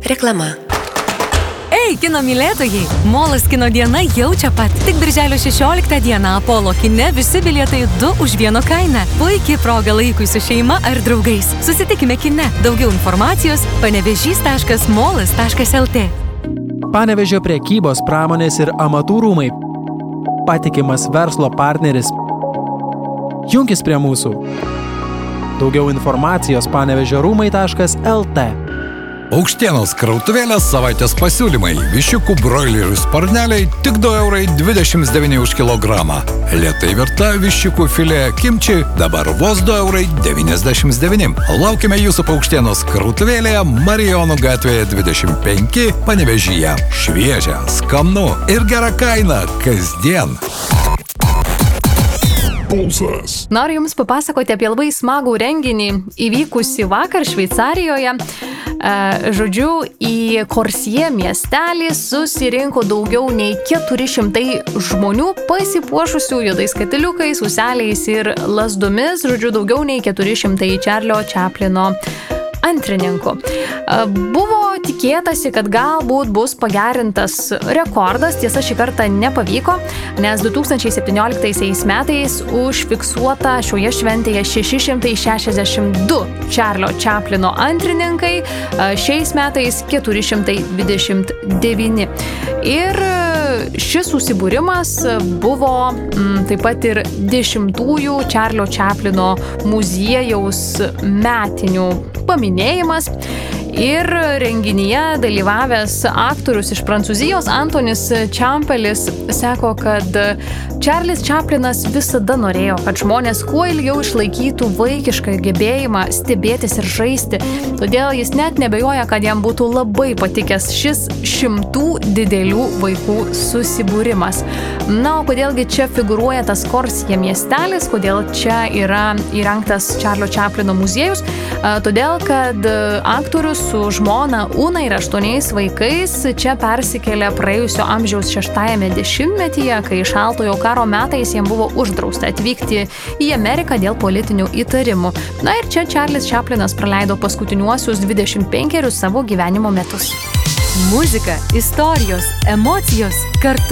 Reklama. Ei, kino mylėtojai! Molas kino diena jau čia pat. Tik birželio 16 dieną Apollo kine visi bilietai 2 už 1 kainą. Puikiai proga laikui su šeima ar draugais. Susitikime kine. Daugiau informacijos panevežys.molas.lt. Panevėžio prekybos, pramonės ir amatų rūmai. Patikimas verslo partneris. Junkis prie mūsų. Daugiau informacijos panevežiorūmai.lt. Aukštienos krautuvėlės savaitės pasiūlymai. Viščiukų broilerių sparneliai tik 2,29 € už kilogramą. Lėtai virta viščiukų filė kimči dabar vos 2,99 €. Laukime jūsų Aukštienos krautuvėlėje Marijonų gatvėje 25 Panevėžyje. Šviežia, skanu ir gera kaina kasdien. Pulsas. Noriu Jums papasakoti apie labai smagų renginį įvykusį vakar Šveicarijoje. Žodžiu, į Korsie miestelį susirinko daugiau nei 400 žmonių pasipuošusių juodais katiliukais, ūseliais ir lazdomis. Žodžiu, daugiau nei 400 Čarlio Čaplino antrininkų. Buvo tikėtasi, kad galbūt bus pagerintas rekordas, tiesa šį kartą nepavyko, nes 2017 metais užfiksuota šioje šventėje 662 Čarlio Čaplino antrininkai, šiais metais 429. Ir šis susibūrimas buvo taip pat ir 10-ųjų Čarlio Čaplino muziejaus metinių paminėjimas. Ir renginyje dalyvavęs aktorius iš Prancūzijos Antonis Čampelis sako, kad Čarlis Čaplinas visada norėjo, kad žmonės kuo ilgiau išlaikytų vaikišką gebėjimą stebėtis ir žaisti. Todėl jis net nebejoja, kad jam būtų labai patikęs šis 100 didelių vaikų susibūrimas. Na, o kodėlgi čia figūruoja tas Korsie miestelis, kodėl čia yra įrengtas Čarlio Čaplino muziejus? Todėl, kad aktorius su žmona Una ir 8 vaikais čia persikėlė praėjusio amžiaus 6-ame dešimtmetyje, kai šaltojo karo metais jiems buvo uždrausta atvykti į Ameriką dėl politinių įtarimų. Na ir čia Čarlis Čaplinas praleido paskutiniuosius 25 savo gyvenimo metus. Muzika, istorijos, emocijos kartu